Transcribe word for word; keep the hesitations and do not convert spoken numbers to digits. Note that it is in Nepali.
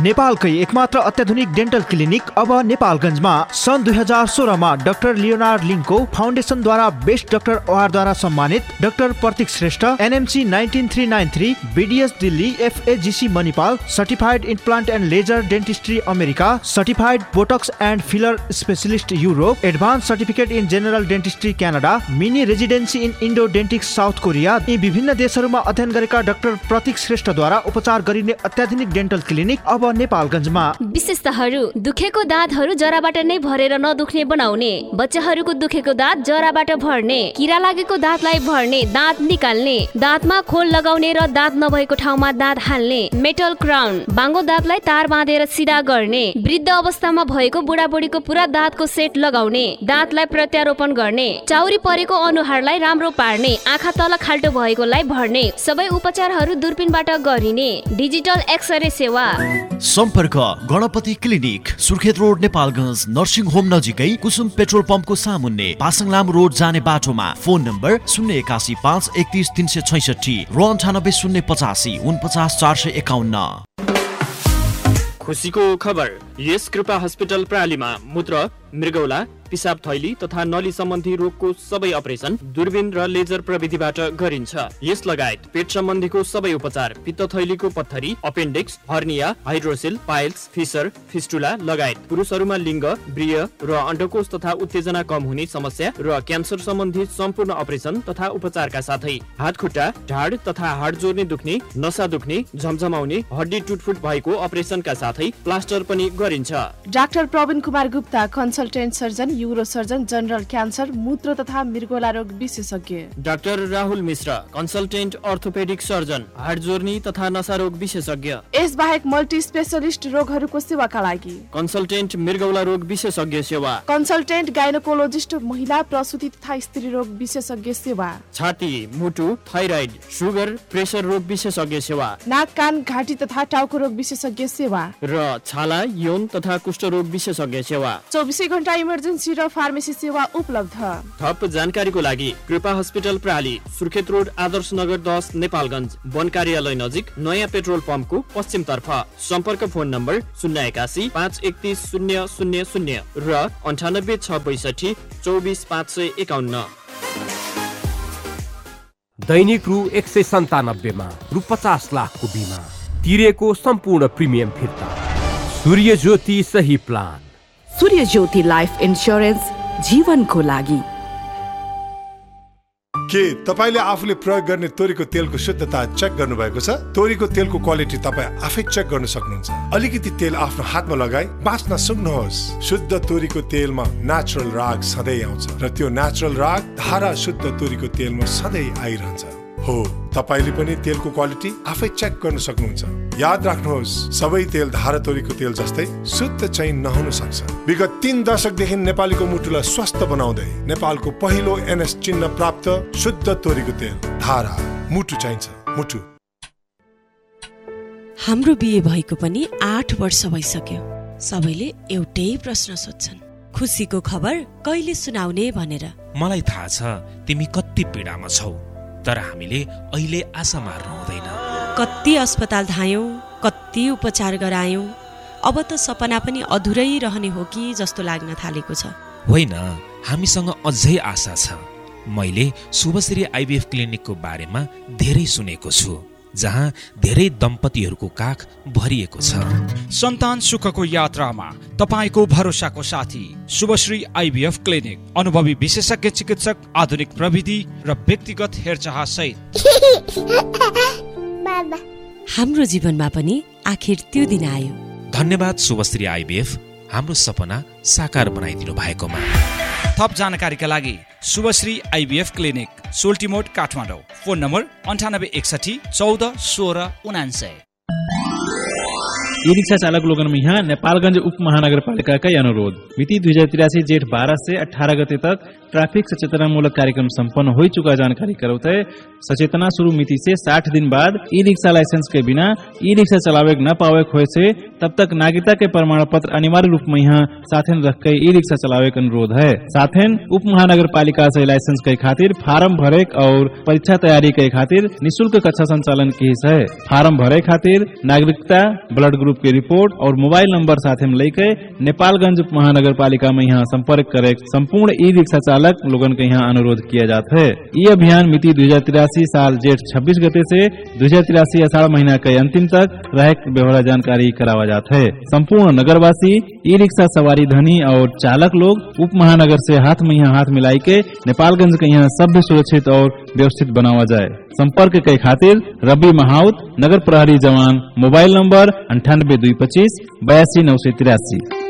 नेपालकै एकमात्र अत्याधुनिक डेन्टल क्लिनिक अब नेपालगञ्जमा। सन् दुई हजार सोह्रमा डाक्टर लियोनार्ड लिङ्को फाउन्डेसनद्वारा बेस्ट डाक्टर अवार्डद्वारा सम्मानित doctor Pratik Shrestha, NMC nineteen three nine three, BDS Delhi, एफएजीसी Manipal, certified implant and laser dentistry America, certified Botox and filler specialist Europe, advance certificate in general dentistry Canada, mini residency in इन्डोडेन्टिक्स south Korea, यी विभिन्न देशहरूमा अध्ययन गरेका डाक्टर प्रतीक श्रेष्ठद्वारा उपचार गरिने अत्याधुनिक डेन्टल क्लिनिक अब नेपालगञ्जमा। विशेषताहरू: दुखेको दाँतहरू जराबाट नै भरेर नदुख्ने बनाउने, बच्चाहरूको दुखेको दाँत जराबाट भर्ने, किरा लागेको दाँतलाई भर्ने, दाँत निकाल्ने, दाँतमा खोल लगाउने र दाँत नभएको ठाउँमा दाँत हाल्ने, मेटल क्राउन, बाङ्गो दाँतलाई तार बाँधेर सिधा गर्ने, वृद्ध अवस्थामा भएको बुढाबुढीको पुरा दाँतको सेट लगाउने, दाँतलाई प्रत्यारोपण गर्ने, चाउरी परेको अनुहारलाई राम्रो पार्ने, आँखा तल खाल्टो भएकोलाई भर्ने, सबै उपचारहरू दूरबीनबाट गरिने, डिजिटल एक्सरे सेवा। सम्पर्क Ganapati clinic, Surkhet road, Nepalgunj, nursing home नजिकै कुसुम पेट्रोल पम्पको सामुन्ने, पासङलाम रोड जाने बाटोमा। फोन नम्बर शून्य एकासी पाँच एकतिस तिन सय छैसठी र अन्ठानब्बे शून्य पचासी उनपचास चार सय एकाउन्न। खुसीको खबर, यस कृपा हस्पिटल प्रालीमा मूत्र, मृगौला, पिसाब थैली तथा नली सम्बन्धी रोगको सबै अपरेसन दूरबीन र लेजर प्रविधिबाट गरिन्छ। यस लगायत पेट सम्बन्धीको सबै उपचार, पित्त थैलीको पत्थरी, appendix, hernia, hydroxyl, piles, fissure, fistula लगायत पुरुषहरूमा लिङ्ग, ब्रिय र अण्डकोष तथा उत्तेजना कम हुने समस्या र क्यान्सर सम्बन्धी सम्पूर्ण अपरेसन तथा उपचारका साथै हात खुट्टा, ढाड तथा हाड जोड्ने दुख्ने, नसा दुख्ने, झमझमाउने, हड्डी टुटफुट भएको अपरेसनका साथै प्लास्टर पनि गरिन्छ। Doctor Praveen Kumar Gupta, consultant surgeon, euro surgeon, general cancer, मूत्र तथा मृगौला रोग विशेषज्ञ। डाक्टर राहुल मिश्र, कन्सल्टेन्ट अर्थोपेडिक सर्जन, हाड जोर्नी तथा नसा रोग विशेषज्ञ। यस बाहेक मल्टी स्पेशलिस्ट रोगहरूको सेवाका लागि कन्सल्टेन्ट मृगौला रोग विशेषज्ञ सेवा, कन्सल्टेन्ट गाइनोकोलोजिस्ट, महिला प्रसुति तथा स्त्री रोग विशेषज्ञ सेवा, छाती, मुटु, थाइराइड, सुगर, प्रेसर रोग विशेषज्ञ सेवा, नाक, कान, घाँटी तथा टाउको रोग विशेषज्ञ सेवा र छाला, यौन तथा कुष्ठ रोग विशेषज्ञ सेवा। चौबिसै घण्टा इमर्जेन्सी र फार्मेसी सेवा उपलब्ध। थप जानकारीको लागि कृपा हस्पिटल प्राली, सुर्खेत रोड, आदर्श नगर दस, नेपालगञ्ज, वन कार्यालय नजिक, नयाँ पेट्रोल पम्पको पश्चिम तर्फ। सम्पर्क फोन नम्बर शून्य एकासी पाँच एकतिस शून्य शून्य शून्य र अन्ठानब्बे छ बैसठी चौबिस पाँच सय एकाउन्न। दैनिक रु एक सय सन्तानब्बेमा रु पचास लाखको बिमा तिरेको सम्पूर्ण प्रिमियम फिर्ता। सूर्य ज्योति सही प्लान। सूर्य ज्योति लाइफ इन्स्योरेन्स, जीवनको लागि। के तपाईले आफूले प्रयोग गर्ने तोरीको तेलको शुद्धता चेक गर्नुभएको छ? तोरीको तेलको क्वालिटी तपाईँ आफै चेक गर्न सक्नुहुन्छ। अलिकति तेल आफ्नो हातमा लगाई बाँच्न सक्नुहोस्। शुद्ध तोरीको तेलमा नेचुरल राग सधैँ आउँछ र त्यो नेचुरल राग धारा शुद्ध तोरीको तेलमा सधैँ आइरहन्छ। हो, तपाईले पनि तेलको क्वालिटी आफै चेक गर्न सक्नुहुन्छ। याद राख्नुहोस्, सबै तेल धारा तोरीको तेल जस्तै शुद्ध चाहिँ नहुन सक्छ। विगत तीन दशकदेखि नेपालीको मुटुलाई स्वस्थ बनाउँदै नेपालको पहिलो एनएस चिन्ह प्राप्त शुद्ध तोरीको तेल धारा। मुटु चाहिन्छ, मुटु। हाम्रो बिहे भएको पनि आठ वर्ष भइसक्यो। सबैले एउटै प्रश्न सोध्छन्, खुसीको खबर कहिले सुनाउने भनेर। मलाई थाहा छ तिमी कति पीडामा छौ, तर हामीले अहिले आशा मार्नु हुँदैन। कति अस्पताल धायौं, कति उपचार गरायौं, अब त सपना पनि अधुरै रहने हो कि जस्तो लाग्न थालेको छ। होइन, हामीसँग अझै आशा छ। मैले शुभश्री आइभीएफ क्लिनिकको बारेमा धेरै सुनेको छु, जहाँ धेरै दम्पतिहरूको काख भरिएको छ। सन्तान सुखको यात्रामा तपाईको भरोसाको साथी शुभश्री आइभीएफ क्लिनिक। अनुभवी विशेषज्ञ चिकित्सक, आधुनिक प्रविधि र व्यक्तिगत हेरचाह सहित। हाम्रो जीवनमा पनि आखिर त्यो दिन आयो। धन्यवाद शुभश्री आइभीएफ, हाम्रो सपना साकार बनाइदिनु भएकोमा। थप जानकारीका लागि Shubhashree IVF clinic, सोल्टिमोड, Kathmandu. Phone number अन्ठानब्बे एकसठी चौध सोह्र उनान्सय। ई रिक्शा चालक लोगन में यहाँ नेपालगंज उप महानगरपालिका का अनुरोध मिति दुई हजार तिरासी जेठ बारह से अठारह गते तक ट्रैफिक सचेतनामूलक कार्यक्रम संपन्न हो चुका जानकारी कराते। सचेतना शुरू मिति से साठ दिन बाद ई रिक्शा लाइसेंस के बिना ई रिक्शा चलावे न पावे खोए से तब तक नागरिकता के प्रमाण पत्र अनिवार्य रूप में यहाँ साथन रख के ई रिक्शा चलावे के अनुरोध है। साथन उप महानगर पालिका से लाइसेंस के खातिर फार्म भरे और परीक्षा तैयारी के खातिर निःशुल्क कक्षा संचालन की है। फार्म भरे खातिर नागरिकता, ब्लड ग्रुप की रिपोर्ट और मोबाइल नंबर साथे में लेके नेपालगंज उप महानगर पालिका में यहाँ संपर्क करे संपूर्ण ई रिक्शा चालक लोगन के यहाँ अनुरोध किया जाता है। ये अभियान मिति दो हजार तिरासी साल जेठ छब्बीस गते से दो हजार तिरासी अषाढ़ महीना के अंतिम तक रह व्यवहार जानकारी करावा जाता है। संपूर्ण नगरवासी ई रिक्शा सवारी धनी और चालक लोग उप महानगर से हाथ में यहाँ हाथ मिलाई के नेपालगंज के यहाँ सभ्य, सुरक्षित और व्यवस्थित बनावा जाए। संपर्क के खातिर रवि महाउत, नगर प्रहरी जवान, मोबाइल नंबर अंठानब्बे दुई पच्चीस बयासी नौ सौ तिरासी।